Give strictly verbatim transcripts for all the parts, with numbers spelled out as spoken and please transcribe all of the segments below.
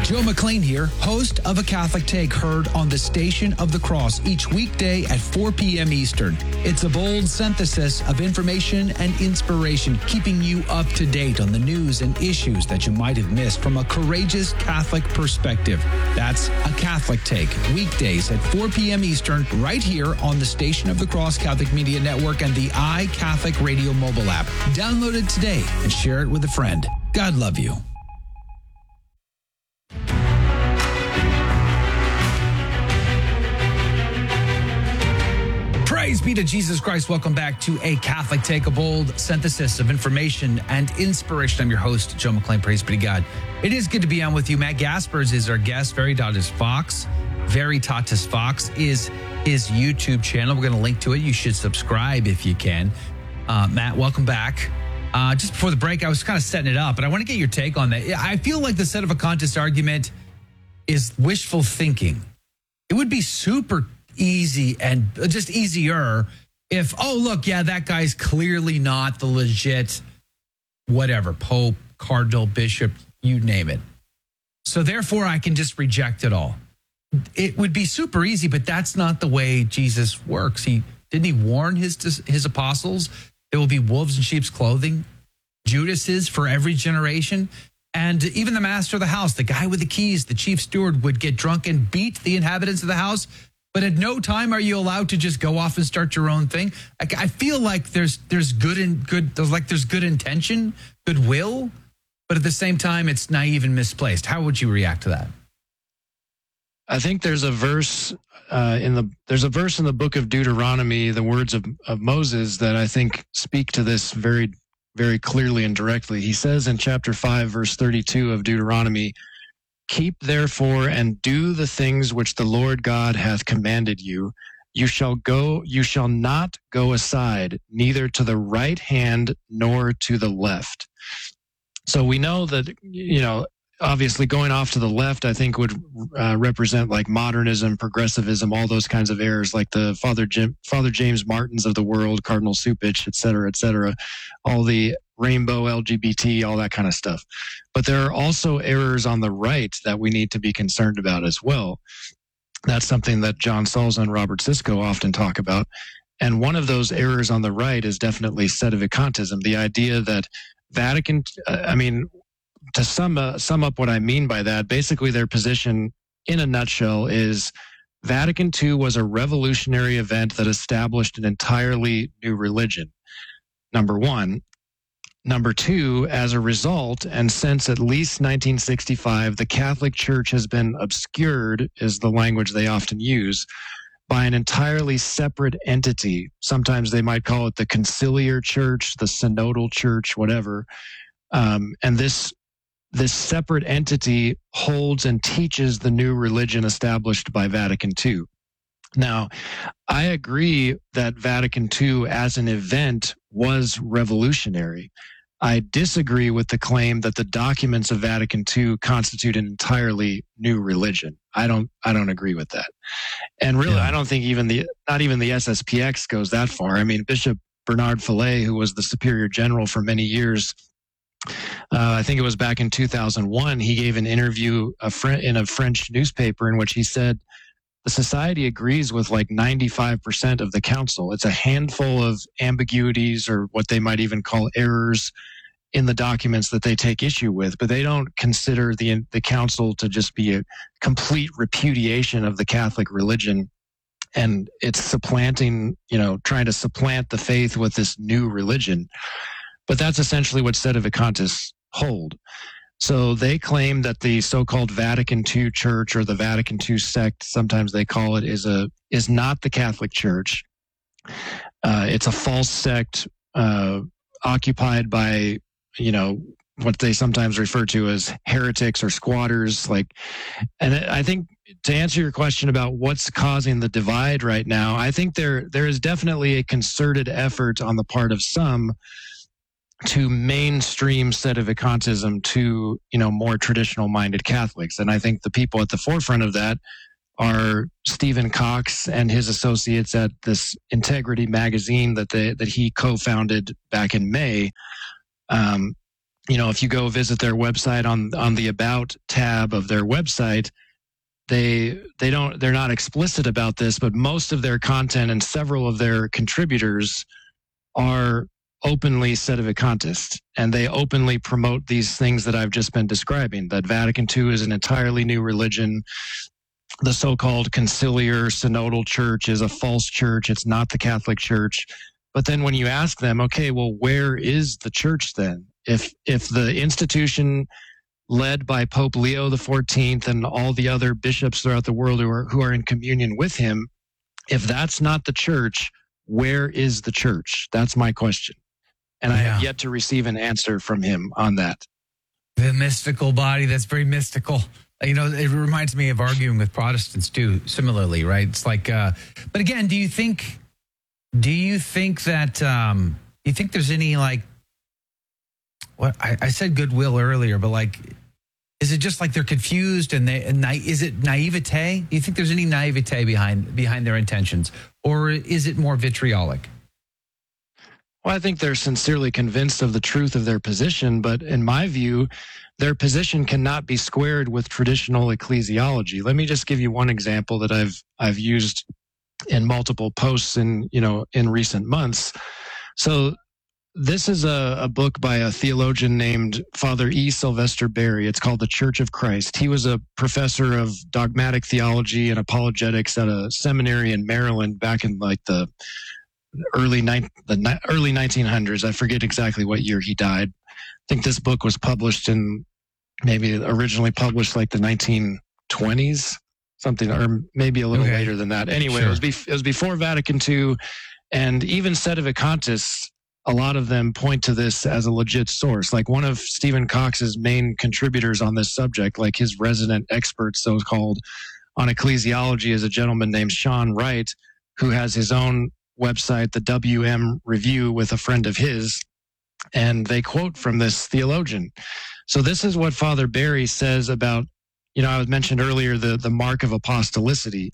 Joe McClain here, host of A Catholic Take, heard on the Station of the Cross each weekday at four p.m. Eastern. It's a bold synthesis of information and inspiration, keeping you up to date on the news and issues that you might have missed from a courageous Catholic perspective. That's A Catholic Take, weekdays at four p.m. Eastern, right here on the Station of the Cross Catholic Media Network and the iCatholic Radio mobile app. Download it today and share it with a friend. God love you. Praise be to Jesus Christ. Welcome back to A Catholic Take, a bold synthesis of information and inspiration. I'm your host, Joe McClain. Praise be to God. It is good to be on with you. Matt Gaspers is our guest. Veritatis Fox. Veritatis Fox is his YouTube channel. We're going to link to it. You should subscribe if you can. Uh, Matt, welcome back. Uh, just before the break, I was kind of setting it up, but I want to get your take on that. I feel like the sedevacantist argument is wishful thinking. It would be super easy and just easier if, oh, look, yeah, that guy's clearly not the legit whatever, Pope, Cardinal, Bishop, you name it. So therefore, I can just reject it all. It would be super easy, but that's not the way Jesus works. He didn't he warn his his apostles there will be wolves in sheep's clothing, Judases for every generation. And even the master of the house, the guy with the keys, the chief steward, would get drunk and beat the inhabitants of the house. But at no time are you allowed to just go off and start your own thing. Like, I feel like there's there's good and good, there's like there's good intention, goodwill, but at the same time, it's naive and misplaced. How would you react to that? I think there's a verse uh, in the there's a verse in the book of Deuteronomy, the words of, of Moses, that I think speak to this very very clearly and directly. He says in chapter five, verse thirty-two of Deuteronomy, "Keep therefore and do the things which the Lord God hath commanded you. You shall go, you shall not go aside, neither to the right hand nor to the left." So we know that, you know, obviously going off to the left, I think would uh, represent like modernism, progressivism, all those kinds of errors, like the Father Jim, Father James Martins of the world, Cardinal Supich, et cetera, et cetera, all the rainbow, L G B T, all that kind of stuff. But there are also errors on the right that we need to be concerned about as well. That's something that John Salza and Robert Sisko often talk about. And one of those errors on the right is definitely sedevacantism, the idea that Vatican, uh, I mean, to sum, uh, sum up what I mean by that, basically their position in a nutshell is Vatican Two was a revolutionary event that established an entirely new religion, number one. Number two, as a result, and since at least nineteen sixty-five, the Catholic Church has been obscured, is the language they often use, by an entirely separate entity. Sometimes they might call it the conciliar church, the synodal church, whatever. Um, and this this separate entity holds and teaches the new religion established by Vatican Two. Now, I agree that Vatican Two as an event was revolutionary. I disagree with the claim that the documents of Vatican Two constitute an entirely new religion. I don't I don't agree with that. And really, yeah. I don't think even the not even the S S P X goes that far. I mean, Bishop Bernard Fillet, who was the Superior General for many years, uh, I think it was back in two thousand one, he gave an interview a fr- in a French newspaper in which he said, the society agrees with like ninety-five percent of the council. It's a handful of ambiguities or what they might even call errors in the documents that they take issue with, but they don't consider the the council to just be a complete repudiation of the Catholic religion. And it's supplanting, you know, trying to supplant the faith with this new religion. But that's essentially what sedevacantists hold. So they claim that the so-called Vatican Two Church, or the Vatican Two sect, sometimes they call it, is a is not the Catholic Church. Uh, it's a false sect uh, occupied by, you know, what they sometimes refer to as heretics or squatters. Like, and I think to answer your question about what's causing the divide right now, I think there there is definitely a concerted effort on the part of some to mainstream sedevacantism to, you know, more traditional minded Catholics. And I think the people at the forefront of that are Stephen Cox and his associates at this Integrity magazine that they, that he co-founded back in May. Um, you know, if you go visit their website on on the About tab of their website, they they don't they're not explicit about this, but most of their content and several of their contributors are openly sedevacantist, and they openly promote these things that I've just been describing, that Vatican two is an entirely new religion. The so-called conciliar synodal church is a false church. It's not the Catholic Church. But then when you ask them, okay, well, where is the church then? If if the institution led by Pope Leo the fourteenth and all the other bishops throughout the world who are who are in communion with him, if that's not the church, where is the church? That's my question. And yeah. I have yet to receive an answer from him on that. The mystical body, that's very mystical. You know, it reminds me of arguing with Protestants too, similarly, right? It's like, uh, but again, do you think, do you think that, um, you think there's any like, what I, I said goodwill earlier, but like, is it just like they're confused and they, and na- is it naivete? Do you think there's any naivete behind, behind their intentions, or is it more vitriolic? Well, I think they're sincerely convinced of the truth of their position, but in my view, their position cannot be squared with traditional ecclesiology. Let me just give you one example that I've I've used in multiple posts in, you know, in recent months. So this is a, a book by a theologian named Father E. Sylvester Berry. It's called The Church of Christ. He was a professor of dogmatic theology and apologetics at a seminary in Maryland back in like the early ni- the ni- early nineteen hundreds. I forget exactly what year he died. I think this book was published in maybe originally published like the nineteen twenties, something, or maybe a little okay. later than that. Anyway, sure. it was be- it was before Vatican two, and even sedevacantists, a lot of them point to this as a legit source. Like one of Stephen Cox's main contributors on this subject, like his resident expert, so-called, on ecclesiology, is a gentleman named Sean Wright, who has his own website, the W M Review, with a friend of his, and they quote from this theologian. So this is what Father Berry says about, you know, I was mentioned earlier, the, the mark of apostolicity.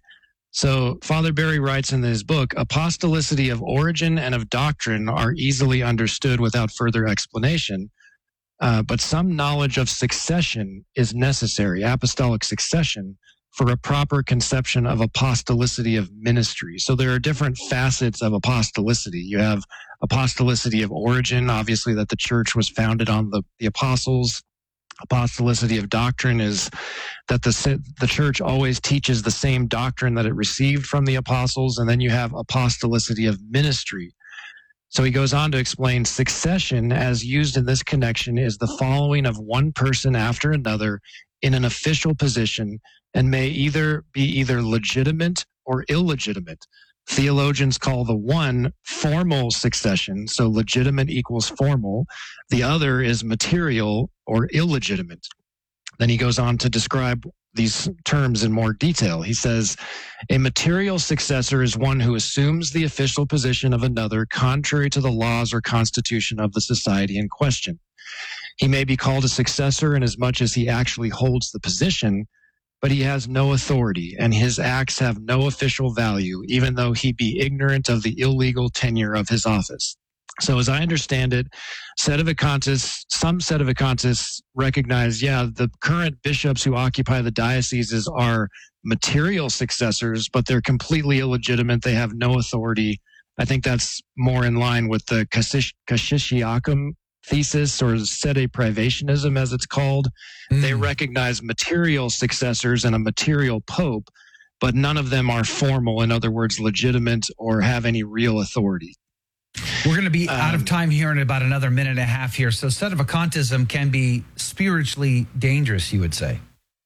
So Father Berry writes in his book, apostolicity of origin and of doctrine are easily understood without further explanation, uh, but some knowledge of succession is necessary, apostolic succession, for a proper conception of apostolicity of ministry. So there are different facets of apostolicity. You have apostolicity of origin, obviously that the church was founded on the, the apostles. Apostolicity of doctrine is that the, the church always teaches the same doctrine that it received from the apostles. And then you have apostolicity of ministry. So he goes on to explain succession as used in this connection is the following of one person after another in an official position, and may either be either legitimate or illegitimate. Theologians call the one formal succession, so legitimate equals formal. The other is material or illegitimate. Then he goes on to describe these terms in more detail. He says, a material successor is one who assumes the official position of another contrary to the laws or constitution of the society in question. He may be called a successor inasmuch as he actually holds the position, but he has no authority, and his acts have no official value, even though he be ignorant of the illegal tenure of his office. So as I understand it, sedevacantists, some sedevacantists recognize, yeah, the current bishops who occupy the dioceses are material successors, but they're completely illegitimate. They have no authority. I think that's more in line with the Cassiciacum thesis, or sede privationism as it's called. Mm. They recognize material successors and a material pope, but none of them are formal, in other words, legitimate or have any real authority. We're going to be um, out of time here in about another minute and a half here. So sedevacantism can be spiritually dangerous, you would say?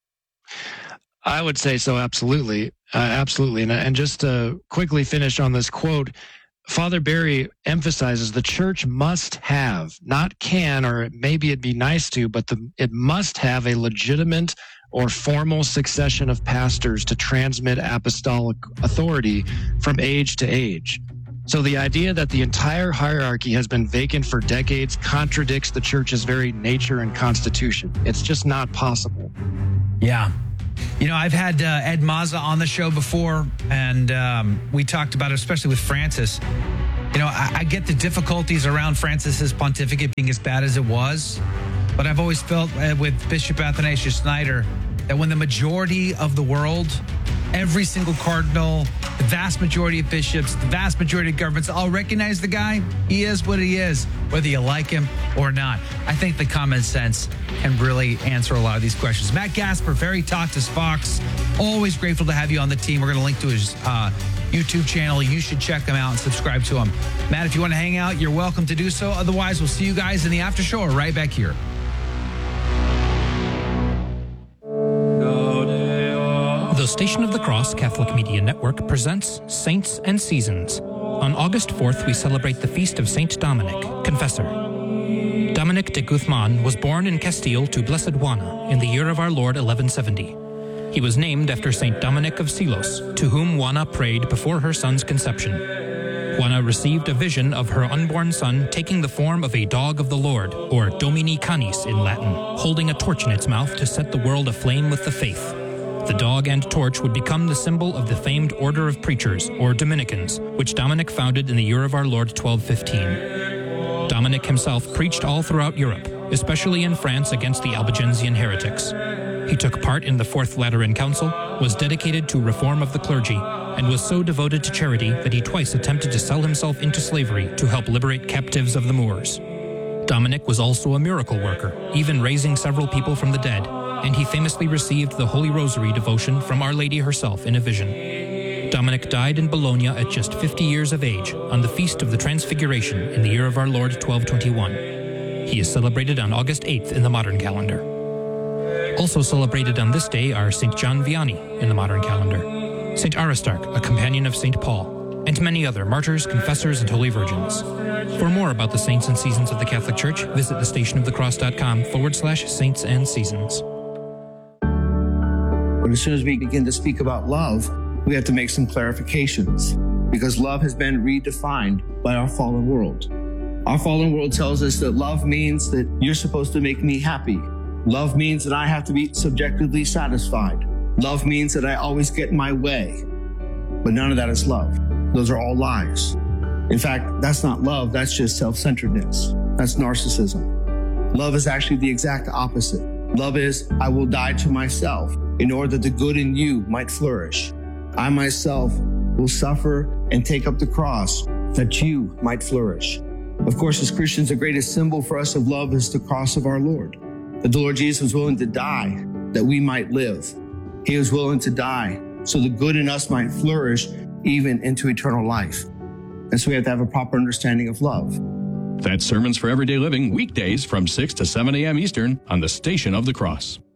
I would say so, absolutely. Uh, absolutely. And, and just to quickly finish on this quote, Father Berry emphasizes the church must have, not can, or maybe it'd be nice to, but the, it must have a legitimate or formal succession of pastors to transmit apostolic authority from age to age. So the idea that the entire hierarchy has been vacant for decades contradicts the church's very nature and constitution. It's just not possible. Yeah. You know, I've had uh, Ed Mazza on the show before, and um, we talked about it, especially with Francis. You know, I, I get the difficulties around Francis's pontificate being as bad as it was, But I've always felt uh, with Bishop Athanasius Schneider that when the majority of the world, every single cardinal, the vast majority of bishops, the vast majority of governments all recognize the guy, he is what he is, whether you like him or not. I think the common sense can really answer a lot of these questions. Matt Gasper, Veritatis Fox, always grateful to have you on the team. We're going to link to his uh, YouTube channel. You should check him out and subscribe to him. Matt, if you want to hang out, you're welcome to do so. Otherwise, we'll see you guys in the after show or right back here. The Station of the Cross Catholic Media Network presents Saints and Seasons. On August fourth, we celebrate the feast of Saint Dominic, Confessor. Dominic de Guzman was born in Castile to Blessed Juana in the year of our Lord eleven seventy. He was named after Saint Dominic of Silos, to whom Juana prayed before her son's conception. Juana received a vision of her unborn son taking the form of a dog of the Lord, or Domini Canis in Latin, holding a torch in its mouth to set the world aflame with the faith. The dog and torch would become the symbol of the famed Order of Preachers, or Dominicans, which Dominic founded in the year of our Lord twelve fifteen. Dominic himself preached all throughout Europe, especially in France against the Albigensian heretics. He took part in the Fourth Lateran Council, was dedicated to reform of the clergy, and was so devoted to charity that he twice attempted to sell himself into slavery to help liberate captives of the Moors. Dominic was also a miracle worker, even raising several people from the dead, and he famously received the Holy Rosary devotion from Our Lady herself in a vision. Dominic died in Bologna at just fifty years of age on the Feast of the Transfiguration in the year of our Lord twelve twenty-one. He is celebrated on August eighth in the modern calendar. Also celebrated on this day are Saint John Vianney in the modern calendar, Saint Aristarch, a companion of Saint Paul, and many other martyrs, confessors, and holy virgins. For more about the saints and seasons of the Catholic Church, visit thestationofthecross.com forward slash saints and seasons. But as soon as we begin to speak about love, we have to make some clarifications because love has been redefined by our fallen world. Our fallen world tells us that love means that you're supposed to make me happy. Love means that I have to be subjectively satisfied. Love means that I always get my way. But none of that is love. Those are all lies. In fact, that's not love. That's just self-centeredness. That's narcissism. Love is actually the exact opposite. Love is, I will die to myself in order that the good in you might flourish. I myself will suffer and take up the cross that you might flourish. Of course, as Christians, the greatest symbol for us of love is the cross of our Lord. That the Lord Jesus was willing to die that we might live. He was willing to die so the good in us might flourish even into eternal life. And so we have to have a proper understanding of love. That's Sermons for Everyday Living, weekdays from six to seven a.m. Eastern on the Station of the Cross.